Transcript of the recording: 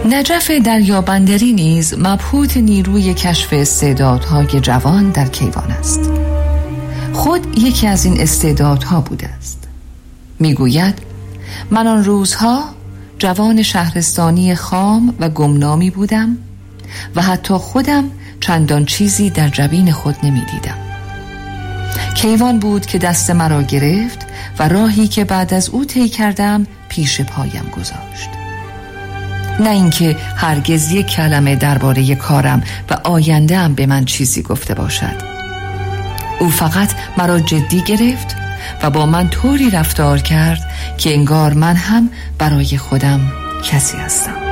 نجف دریابندری نیز مبهوت نیروی کشف استعدادهای جوان در کیوان است. خود یکی از این استعدادها بوده است. میگوید من آن روزها جوان شهرستانی خام و گمنامی بودم و حتی خودم چندان چیزی در جبین خود نمی دیدم. کیوان بود که دست مرا گرفت و راهی که بعد از او طی کردم پیش پایم گذاشت. نه اینکه هرگز یک کلمه درباره کارم و آینده‌ام به من چیزی گفته باشد. او فقط مرا جدی گرفت و با من طوری رفتار کرد که انگار من هم برای خودم کسی هستم.